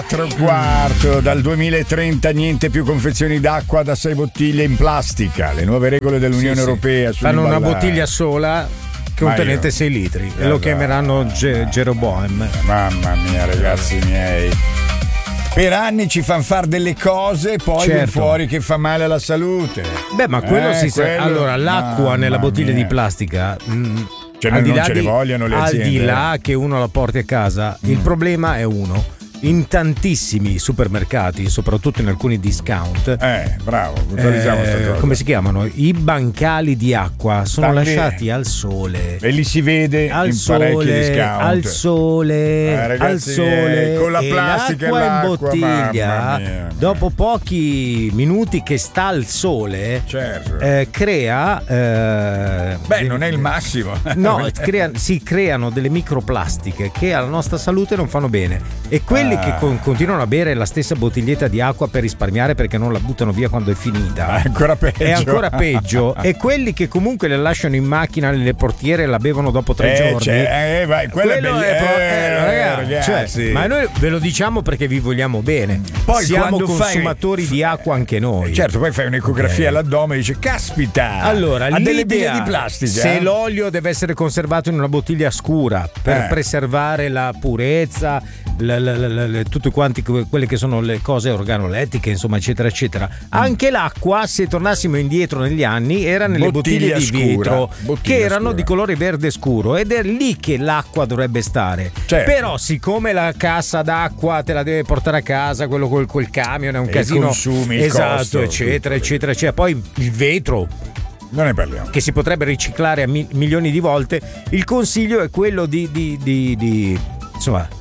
4:15, dal 2030 niente più confezioni d'acqua da 6 bottiglie in plastica. Le nuove regole dell'Unione Europea fanno una bottiglia sola contenente 6 litri e lo chiameranno Jeroboam. Mamma mia, ragazzi miei. Per anni ci fanno fare delle cose, poi viene fuori che fa male alla salute. Beh, ma quello si sa. Allora, l'acqua nella bottiglia di plastica. Cioè, non ce ne vogliono le aziende. Al di là che uno la porti a casa, il problema è uno. In tantissimi supermercati, in alcuni discount, bravo, sta cosa. come si chiamano? I bancali di acqua sono lasciati al sole. E li si vede al in sole, parecchi discount. Al sole, ragazzi, al sole. Con la plastica e l'acqua in bottiglia, dopo pochi minuti che sta al sole, crea. Non è il massimo. No, si creano delle microplastiche che alla nostra salute non fanno bene. E quelli che continuano a bere la stessa bottiglietta di acqua per risparmiare perché non la buttano via quando è finita, è ancora peggio. E quelli che comunque la lasciano in macchina nelle portiere e la bevono dopo 3 giorni, quello è ragazzi. Ma noi ve lo diciamo perché vi vogliamo bene. Poi siamo consumatori di acqua anche noi. Certo, poi fai un'ecografia all'addome e dici caspita, allora ha delle biglie di plastica. Se l'olio deve essere conservato in una bottiglia scura per preservare la purezza, tutte quanti quelle che sono le cose organolettiche, insomma, eccetera eccetera. Anche l'acqua, se tornassimo indietro negli anni, era nelle bottiglie di vetro che erano di colore verde scuro, ed è lì che l'acqua dovrebbe stare. Però siccome la cassa d'acqua te la deve portare a casa quello quel camion, è un casino, consumi, esatto, costo, eccetera eccetera, poi il vetro non ne parliamo, che si potrebbe riciclare a milioni di volte. Il consiglio è quello di insomma,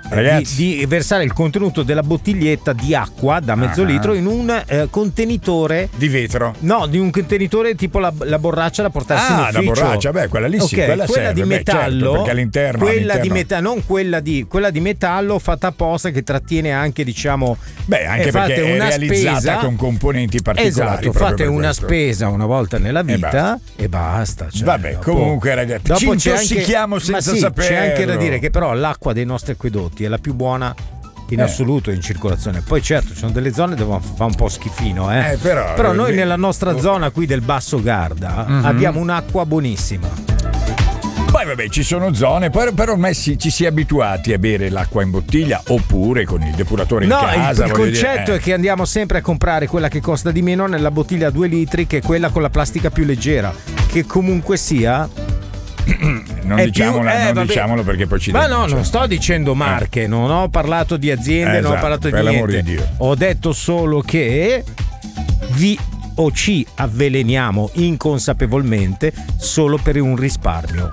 di versare il contenuto della bottiglietta di acqua da mezzo litro in un contenitore di vetro. No, di un contenitore tipo la borraccia da portarsi in ufficio. La borraccia, quella lì sì, quella serve. Di metallo, perché all'interno non quella di metallo fatta apposta, che trattiene anche, diciamo, anche perché è realizzata con componenti particolari. Esatto, fate una spesa una volta nella vita e basta. Vabbè, comunque ragazzi, ci intossichiamo senza saperlo. C'è anche da dire che però l'acqua dei nostri acquedotti è la più buona in assoluto in circolazione. Poi certo ci sono delle zone dove fa un po' schifino, però noi nella nostra zona qui del Basso Garda abbiamo un'acqua buonissima. Poi vabbè, ci sono zone, però ormai ci si è abituati a bere l'acqua in bottiglia oppure con il depuratore in casa. Il concetto è che andiamo sempre a comprare quella che costa di meno nella bottiglia 2 litri, che è quella con la plastica più leggera, che comunque sia. Non diciamolo perché poi ci non sto dicendo marche, non ho parlato di aziende, non ho parlato di niente. Di Dio. Ho detto solo che ci avveleniamo inconsapevolmente solo per un risparmio.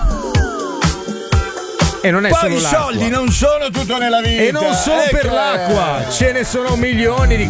E non è poi solo i soldi non sono tutto nella vita. E non solo per l'acqua, ce ne sono milioni di